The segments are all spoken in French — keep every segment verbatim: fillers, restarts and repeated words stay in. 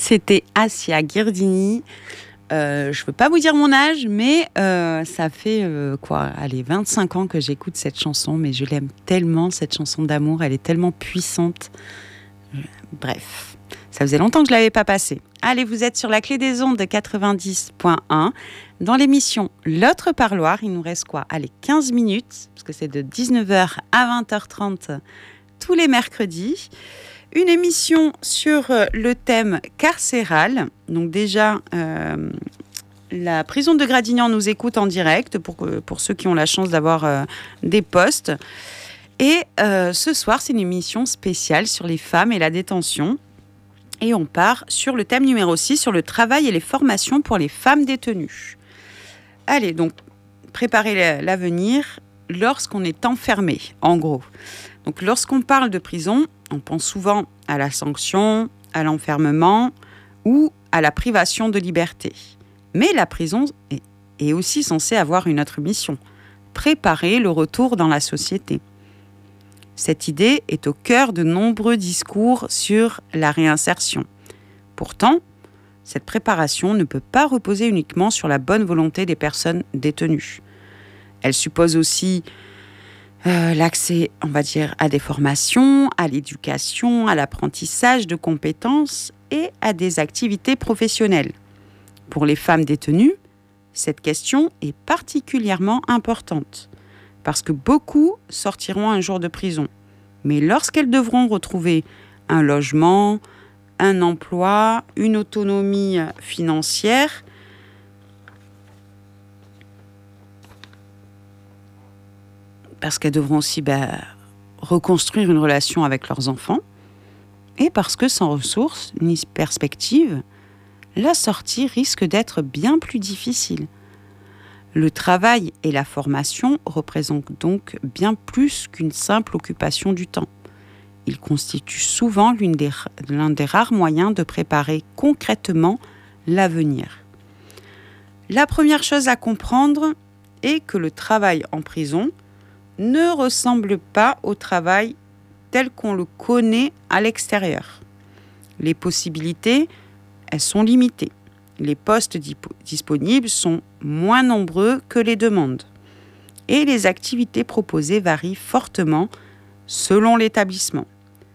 C'était Assia Ghirdini. Euh, je ne veux pas vous dire mon âge, mais euh, ça fait euh, quoi, allez, vingt-cinq ans que j'écoute cette chanson, mais je l'aime tellement, cette chanson d'amour, elle est tellement puissante. Bref, ça faisait longtemps que je ne l'avais pas passée. Allez, vous êtes sur la clé des ondes de quatre-vingt-dix point un. Dans l'émission L'autre parloir, il nous reste quoi? Allez, quinze minutes, parce que c'est de dix-neuf heures à vingt heures trente tous les mercredis. Une émission sur le thème carcéral. Donc déjà, euh, la prison de Gradignan nous écoute en direct pour, pour ceux qui ont la chance d'avoir euh, des postes. Et euh, ce soir, c'est une émission spéciale sur les femmes et la détention. Et on part sur le thème numéro six, sur le travail et les formations pour les femmes détenues. Allez, donc, préparer l'avenir lorsqu'on est enfermé, en gros. Donc, lorsqu'on parle de prison, on pense souvent à la sanction, à l'enfermement ou à la privation de liberté. Mais la prison est, est aussi censée avoir une autre mission, préparer le retour dans la société. Cette idée est au cœur de nombreux discours sur la réinsertion. Pourtant, cette préparation ne peut pas reposer uniquement sur la bonne volonté des personnes détenues. Elle suppose aussi euh, l'accès, on va dire, à des formations, à l'éducation, à l'apprentissage de compétences et à des activités professionnelles. Pour les femmes détenues, cette question est particulièrement importante. Parce que beaucoup sortiront un jour de prison. Mais lorsqu'elles devront retrouver un logement, un emploi, une autonomie financière, parce qu'elles devront aussi bah, reconstruire une relation avec leurs enfants, et parce que sans ressources ni perspective, la sortie risque d'être bien plus difficile. Le travail et la formation représentent donc bien plus qu'une simple occupation du temps. Ils constituent souvent l'une des, l'un des rares moyens de préparer concrètement l'avenir. La première chose à comprendre est que le travail en prison ne ressemble pas au travail tel qu'on le connaît à l'extérieur. Les possibilités, elles sont limitées. Les postes dip- disponibles sont moins nombreux que les demandes. Et les activités proposées varient fortement selon l'établissement.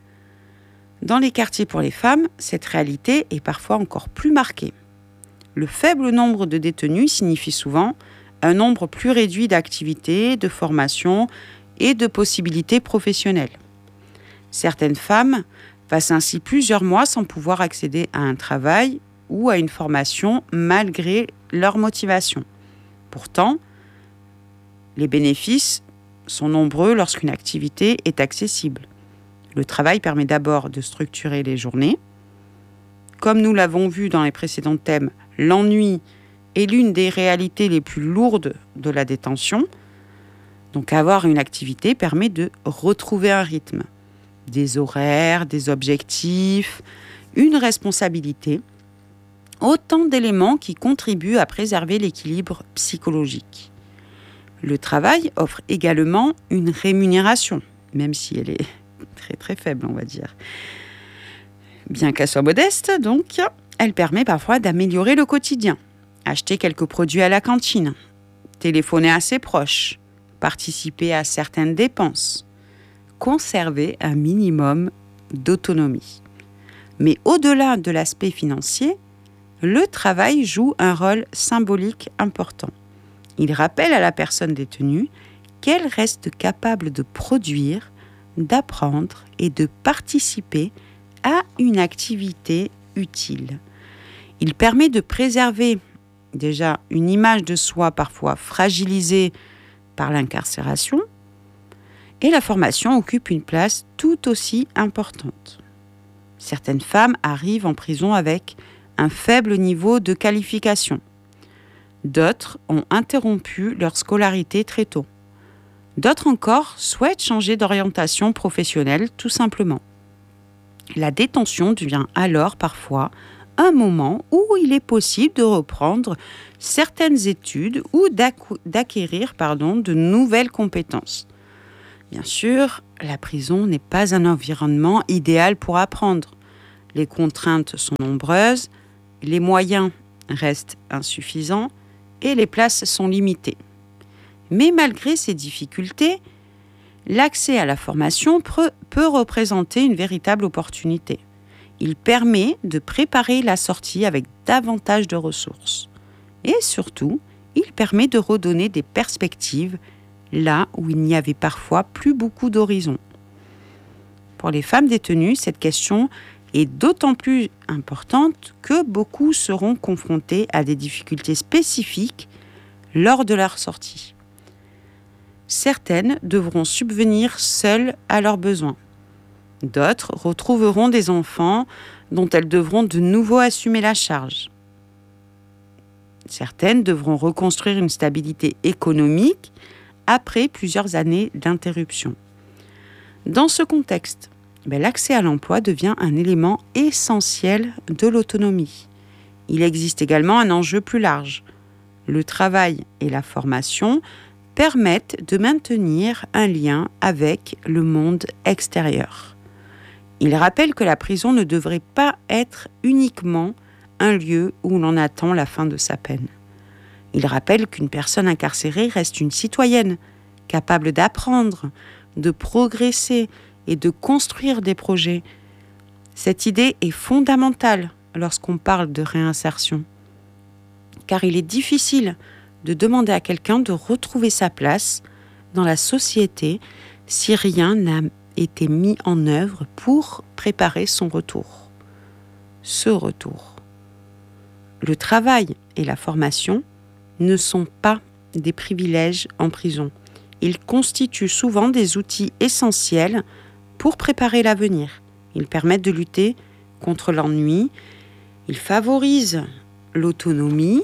Dans les quartiers pour les femmes, cette réalité est parfois encore plus marquée. Le faible nombre de détenus signifie souvent un nombre plus réduit d'activités, de formations et de possibilités professionnelles. Certaines femmes passent ainsi plusieurs mois sans pouvoir accéder à un travail ou à une formation malgré leur motivation. Pourtant, les bénéfices sont nombreux lorsqu'une activité est accessible. Le travail permet d'abord de structurer les journées. Comme nous l'avons vu dans les précédents thèmes, l'ennui est l'une des réalités les plus lourdes de la détention. Donc avoir une activité permet de retrouver un rythme, des horaires, des objectifs, une responsabilité. Autant d'éléments qui contribuent à préserver l'équilibre psychologique. Le travail offre également une rémunération, même si elle est très très faible, on va dire. Bien qu'elle soit modeste, donc, elle permet parfois d'améliorer le quotidien. Acheter quelques produits à la cantine, téléphoner à ses proches, participer à certaines dépenses, conserver un minimum d'autonomie. Mais au-delà de l'aspect financier, le travail joue un rôle symbolique important. Il rappelle à la personne détenue qu'elle reste capable de produire, d'apprendre et de participer à une activité utile. Il permet de préserver déjà une image de soi parfois fragilisée par l'incarcération, et la formation occupe une place tout aussi importante. Certaines femmes arrivent en prison avec un faible niveau de qualification. D'autres ont interrompu leur scolarité très tôt. D'autres encore souhaitent changer d'orientation professionnelle tout simplement. La détention devient alors parfois un moment où il est possible de reprendre certaines études ou d'acquérir pardon, de nouvelles compétences. Bien sûr, la prison n'est pas un environnement idéal pour apprendre. Les contraintes sont nombreuses, les moyens restent insuffisants et les places sont limitées. Mais malgré ces difficultés, l'accès à la formation peut représenter une véritable opportunité. Il permet de préparer la sortie avec davantage de ressources. Et surtout, il permet de redonner des perspectives là où il n'y avait parfois plus beaucoup d'horizons. Pour les femmes détenues, cette question est d'autant plus importante que beaucoup seront confrontées à des difficultés spécifiques lors de leur sortie. Certaines devront subvenir seules à leurs besoins. D'autres retrouveront des enfants dont elles devront de nouveau assumer la charge. Certaines devront reconstruire une stabilité économique après plusieurs années d'interruption. Dans ce contexte, ben, l'accès à l'emploi devient un élément essentiel de l'autonomie. Il existe également un enjeu plus large. Le travail et la formation permettent de maintenir un lien avec le monde extérieur. Il rappelle que la prison ne devrait pas être uniquement un lieu où l'on attend la fin de sa peine. Il rappelle qu'une personne incarcérée reste une citoyenne, capable d'apprendre, de progresser et de construire des projets. Cette idée est fondamentale lorsqu'on parle de réinsertion, car il est difficile de demander à quelqu'un de retrouver sa place dans la société si rien n'a été mis en œuvre pour préparer son retour. Ce retour. Le travail et la formation ne sont pas des privilèges en prison. Ils constituent souvent des outils essentiels pour préparer l'avenir. Ils permettent de lutter contre l'ennui, ils favorisent l'autonomie,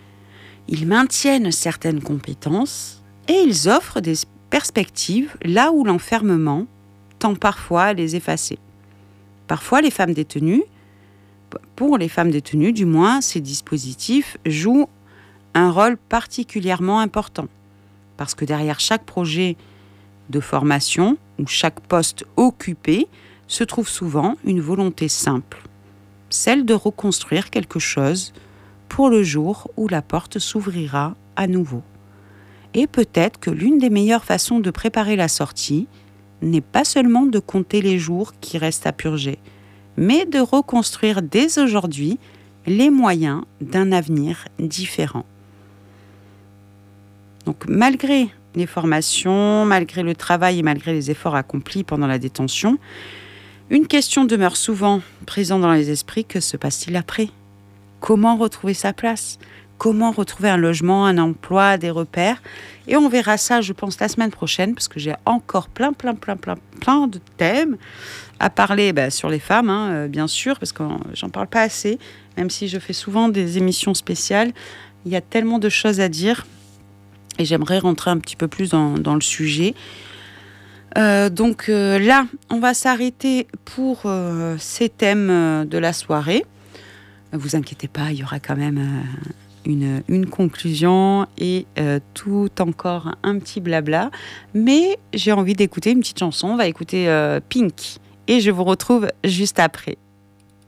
ils maintiennent certaines compétences et ils offrent des perspectives là où l'enfermement tend parfois à les effacer. Parfois, les femmes détenues, pour les femmes détenues du moins, ces dispositifs jouent un rôle particulièrement important. Parce que derrière chaque projet de formation ou chaque poste occupé se trouve souvent une volonté simple, celle de reconstruire quelque chose pour le jour où la porte s'ouvrira à nouveau. Et peut-être que l'une des meilleures façons de préparer la sortie n'est pas seulement de compter les jours qui restent à purger, mais de reconstruire dès aujourd'hui les moyens d'un avenir différent. Donc, malgré les formations, malgré le travail et malgré les efforts accomplis pendant la détention, une question demeure souvent présente dans les esprits: que se passe-t-il après ? Comment retrouver sa place ? Comment retrouver un logement, un emploi, des repères ? Et on verra ça, je pense, la semaine prochaine, parce que j'ai encore plein, plein, plein, plein, plein de thèmes à parler bah, sur les femmes, hein, euh, bien sûr, parce que j'en parle pas assez, même si je fais souvent des émissions spéciales. Il y a tellement de choses à dire et j'aimerais rentrer un petit peu plus dans, dans le sujet. Euh, donc euh, là, on va s'arrêter pour euh, ces thèmes euh, de la soirée. Ne vous inquiétez pas, il y aura quand même euh, une, une conclusion et euh, tout encore un petit blabla. Mais j'ai envie d'écouter une petite chanson. On va écouter euh, Pink et je vous retrouve juste après.